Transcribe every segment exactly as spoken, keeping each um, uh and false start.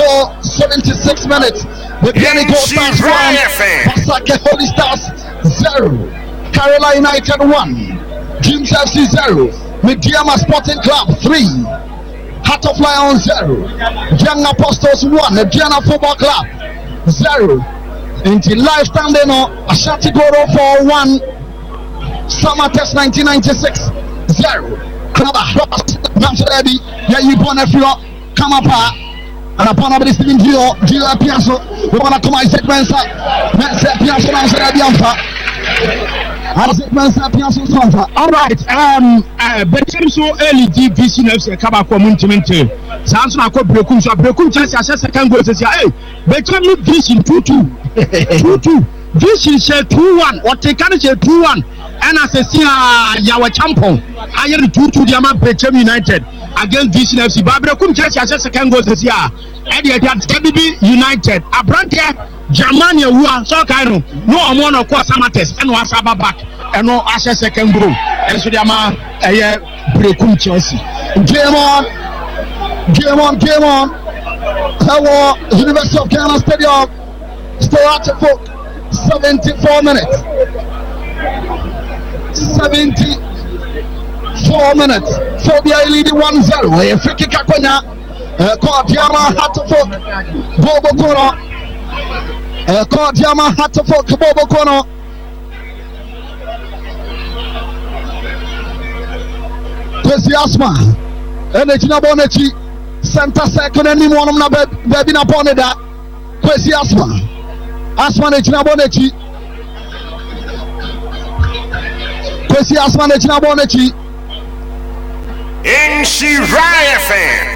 into seventy-six minutes. The Piani Gold Stars one, Pasake Holy Stars zero, Kerala United one, Dreams F C zero, Mediama Sporting Club three, Heart of Lions zero, Young Apostles one, Mediana Football Club zero. Into live standing on Ashanti Goro for one, Summer Test nineteen ninety-six zero. Club Namsalebi, yeah, you born a few come up. And upon our Stephen Gio, Gio Piasso, we want to come and set Mensa, Mensa Piasso, Mensa Bianfa. I said Mensa Piasso Sanfa. All right, um, uh, but so early deep V C Nefs, Kaba Community. Samson, I call Brekum, so Brekum Chance, I said, can go to say, hey, but tell me Vision two two. two two. Vision said two one, or take can say two one. And I say, see, Yawa Champon, I am two two, the Amman Bechem United. Against V C F C, Barbara Kum Church as a second goal this year. Eddie at K B B United, a brand here, Germania, who are so kind of no amount of course amateurs and was about back and no as a second goal. And so they are a Brekum Chelsea. Game on, game on, game on. Hello, University of Ghana Stadium, still at the foot, seventy-four minutes. seventy Four minutes. Phobia leading one zero. A free kick at Konya. Kordiama Hatterford. Bobo Kono. Kordiama Hatterford. Bobo Kono. Kwesi Asma. Energy na Bonechi. Center second and one of the baby na Boneda. Kwesi Asma. Asma Nechi na Bonechi. Kwesi Asma Nechi na Bonechi. In Shiraya fan.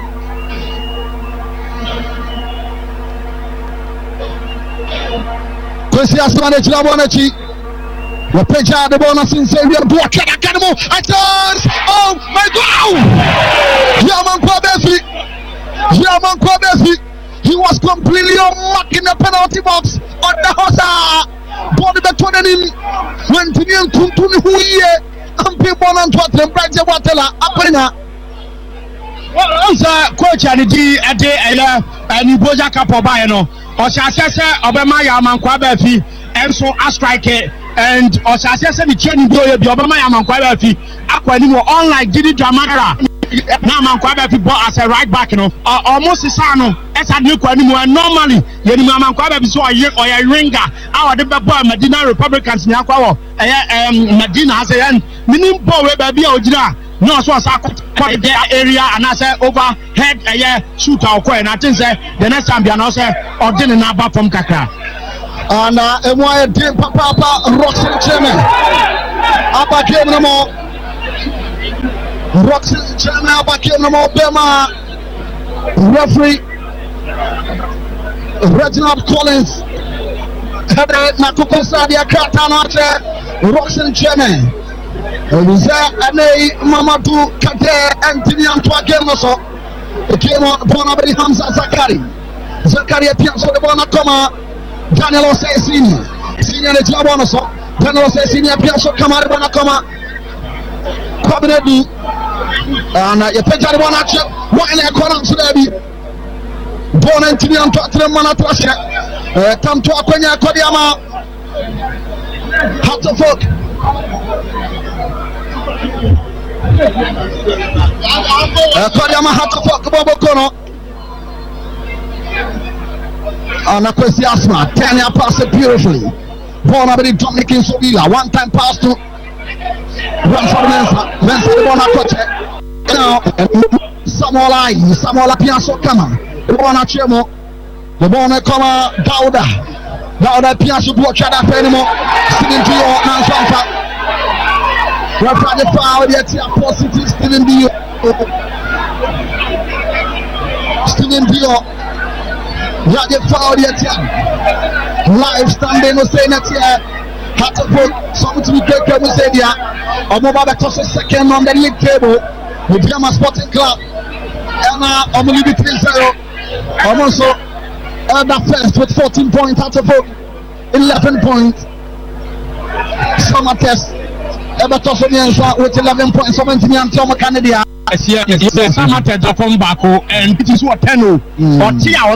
Kwesi Asmane Chilabonechi. We peja the bonus in say we are blocking Academy. Oh my God! Yaman Kwabefi. Yaman Kwabefi. He was completely unmarked in the penalty box on the Hosa. Body the twenty when Tinian Kuntuni Huye. And people on Twitter, Bright Watela, Apena. Well, also, coach, and the day, and you both a couple by no. Osasese, Obama Yaman Kwabefi, and so a striker, and Osasese, the training boy, Obama Yaman Kwabefi, Aquanimo, unlike Didi Jamara. Now, man, Kwabefi bought as a right back, you know, almost a son, as a new Quanimo, and normally, Yeniman Kwabefi saw a year or a ringer, our the boy, Medina Republicans, Nakwa, um, Medina has a end, meaning boy, baby, Ojina. No, so I quite their area and I say overhead a year shoot our coin. I think say the next time they are not say or dinner number from Kakra. And uh, and why did Papa Roxy Chairman? Abba came no more. Roxy Chairman, Abba came no more. Bema referee Reginald Collins. Head Nakuko Sadia Katana Roxy Chairman. Eliza Ane Mamadou Kate Anthony Antoine Germoso. Came on Bonabri Hamza Zakari. Zakari Pianso de Bonacoma. Daniel Ose Senior. Senior de Jabonoso. Daniel Ose Senior Pianso Kamari Bonacoma. Kabinedi. And you take the one at you. What in a corner to Debbie? Bon Anthony Antoine Manatrasha. Come to Aquania Kodiama. How to fuck. Kodiama had to fuck Bobo Kono. And Kwesi Asma, ten year pass it beautifully. Born up in Dominic in Sobila, one time pass to one for Mensa, Mensa the Bona Coche. Now, Samuel I, Samuel Piasso Kama, the Bona Chemo, the Bona Koma Dauda, Dauda Piasso Buachada Fenimo, sitting to your Nansanfa. We're trying to foul yet here positive Stephen Dio. Stephen Dio. We're the foul yet here. Live standing was saying that here. Had to put something to be great we said here. I'm about to toss a second on the league table with Drama Sporting Club. And now I'm going to leave it three zero. I'm also Elder first with fourteen points out of eleven points. Summer Test. Ebeto Somiensa with eleven points. Something and Tom Canada. Yes, yes, yes. Summer Test from Baku and it is what ten. Or